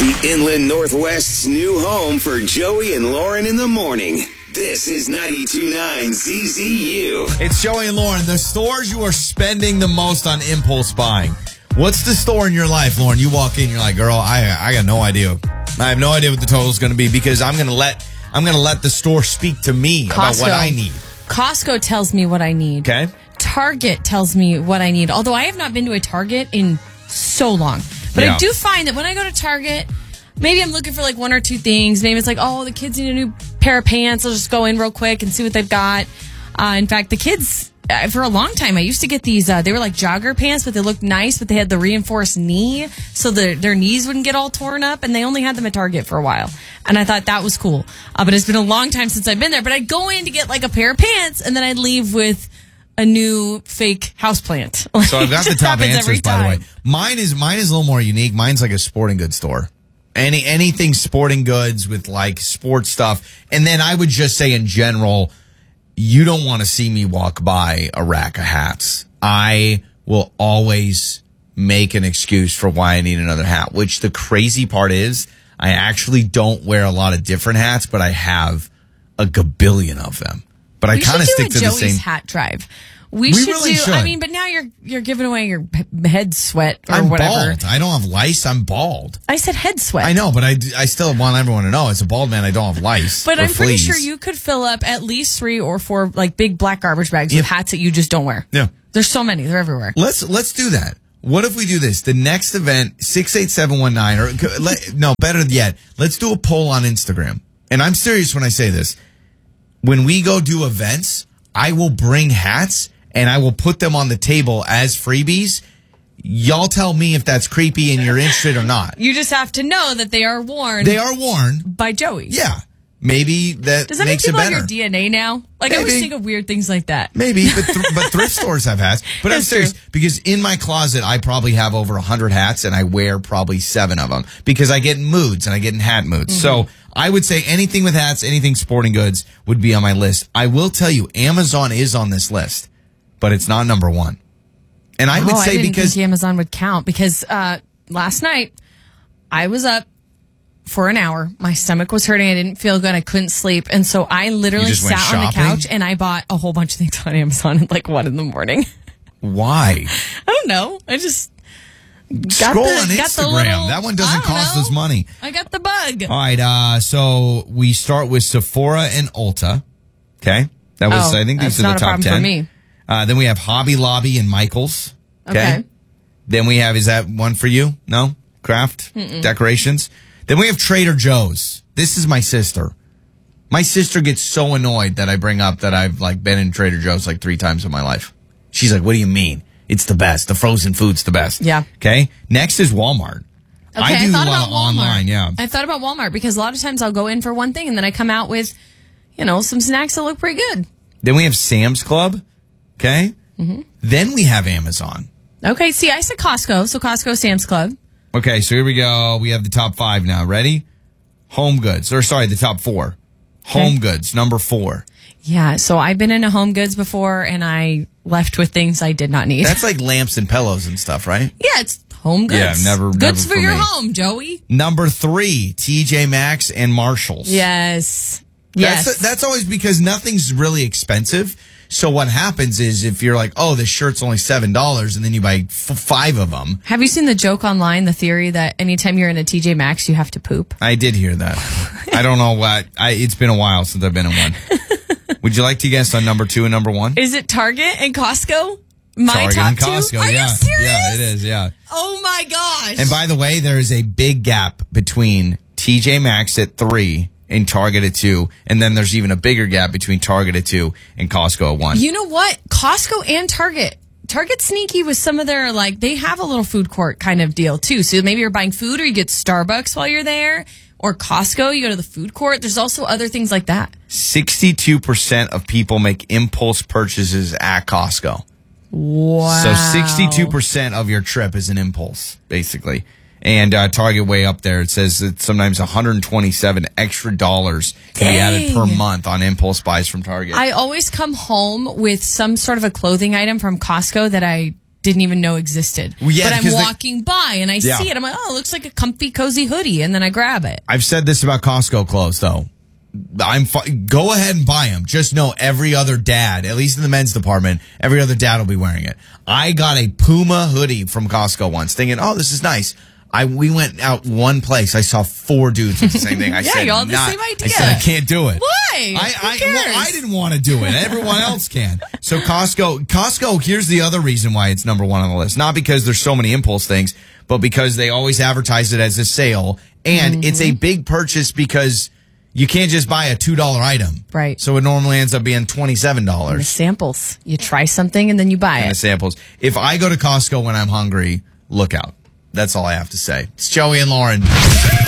The Inland Northwest's new home for Joey and Lauren in the morning. This is 92.9 ZZU. It's Joey and Lauren. The stores you are spending the most on impulse buying. What's the store in your life, Lauren? You walk in, you're like, girl, I got no idea. I have no idea what the total is going to be because I'm going to let the store speak to me about what I need. Costco tells me what I need. Okay. Target tells me what I need. Although I have not been to a Target in so long. But I do find that when I go to Target, maybe I'm looking for like one or two things. Maybe it's like, oh, the kids need a new pair of pants. I'll just go in real quick and see what they've got. In fact, the kids, for a long time, I used to get these, they were like jogger pants, but they looked nice, but they had the reinforced knee so their knees wouldn't get all torn up. And they only had them at Target for a while. And I thought that was cool. But it's been a long time since I've been there. But I'd go in to get like a pair of pants and then I'd leave with a new fake houseplant. So I've got the top answers, by the way. Mine is a little more unique. Mine's like a sporting goods store. Anything sporting goods with like sports stuff. And then I would just say in general, you don't want to see me walk by a rack of hats. I will always make an excuse for why I need another hat, which the crazy part is I actually don't wear a lot of different hats, but I have a gabillion of them. But I kind of stick to the same. Joey's hat drive. We should. I mean, but now you're giving away your head sweat or whatever. I'm bald. I don't have lice. I'm bald. I said head sweat. I know, but I still want everyone to know as a bald man I don't have lice. But I'm pretty sure you could fill up at least 3 or 4 like big black garbage bags with hats that you just don't wear. Yeah, there's so many. They're everywhere. Let's do that. What if we do this? The next event, 68719, or better yet, let's do a poll on Instagram. And I'm serious when I say this. When we go do events, I will bring hats and I will put them on the table as freebies. Y'all tell me if that's creepy and you're interested or not. You just have to know that they are worn. They are worn by Joey. Yeah. Maybe that Does that makes make it people better. have your DNA now? Like, Maybe. I always think of weird things like that. Maybe, but thrift stores have hats. But I'm serious, because in my closet, I probably have over 100 hats, and I wear probably 7 of them, because I get in moods, and I get in hat moods. Mm-hmm. So I would say anything with hats, anything sporting goods would be on my list. I will tell you, Amazon is on this list, but it's not number 1. And I would say I didn't because think Amazon would count, because last night, I was up for an hour. My stomach was hurting. I didn't feel good. I couldn't sleep. And so I literally sat on the couch and I bought a whole bunch of things on Amazon at like 1 a.m. Why? I don't know. I just scroll on Instagram. That one doesn't cost us money. I got the bug. All right. So we start with Sephora and Ulta. Okay. That was, I think these are the top 10. For me. Then we have Hobby Lobby and Michaels. Okay. Then we have, is that one for you? No? Craft? Decorations? Then we have Trader Joe's. This is my sister. My sister gets so annoyed that I bring up that I've like been in Trader Joe's like 3 times in my life. She's like, what do you mean? It's the best. The frozen food's the best. Yeah. Okay. Next is Walmart. Okay, I do a lot of online. Yeah. I thought about Walmart because a lot of times I'll go in for one thing and then I come out with, some snacks that look pretty good. Then we have Sam's Club. Okay. Mm-hmm. Then we have Amazon. Okay. See, I said Costco. So Costco, Sam's Club. Okay, so here we go. We have the top 5 now. Ready? Home Goods. The top 4. Home Goods, number 4. Yeah, so I've been into Home Goods before, and I left with things I did not need. That's like lamps and pillows and stuff, right? Yeah, it's Home Goods. Yeah, never Goods for your me. home, Joey. Number 3, TJ Maxx and Marshalls. Yes. That's always because nothing's really expensive. So what happens is if you're like, oh, this shirt's only $7, and then you buy 5 of them. Have you seen the joke online, the theory that anytime you're in a TJ Maxx, you have to poop? I did hear that. I don't know what. It's been a while since I've been in one. Would you like to guess on number 2 and number 1? Is it Target and Costco? Target and Costco, 2? Are you serious? Yeah, it is, yeah. Oh, my gosh. And by the way, there is a big gap between TJ Maxx at 3 and Target at 2, and then there's even a bigger gap between Target at 2 and Costco at 1. You know what? Costco and Target's sneaky with some of their, they have a little food court kind of deal, too. So maybe you're buying food or you get Starbucks while you're there, or Costco, you go to the food court. There's also other things like that. 62% of people make impulse purchases at Costco. Wow. So 62% of your trip is an impulse, basically. And Target way up there. It says that sometimes $127 extra dollars can be added per month on impulse buys from Target. I always come home with some sort of a clothing item from Costco that I didn't even know existed. Well, yeah, but I'm walking by and I see it. I'm like, oh, it looks like a comfy, cozy hoodie. And then I grab it. I've said this about Costco clothes, though. Go ahead and buy them. Just know every other dad, at least in the men's department, every other dad will be wearing it. I got a Puma hoodie from Costco once, thinking, oh, this is nice. We went out one place. I saw 4 dudes with the same thing. I said, you all had the same idea. I said, I can't do it. Why? I didn't want to do it. Everyone else can. So Costco, here's the other reason why it's number 1 on the list. Not because there's so many impulse things, but because they always advertise it as a sale. And it's a big purchase because you can't just buy a $2 item. Right. So it normally ends up being $27. And the samples. You try something and then you buy it. The samples. If I go to Costco when I'm hungry, look out. That's all I have to say. It's Joey and Lauren.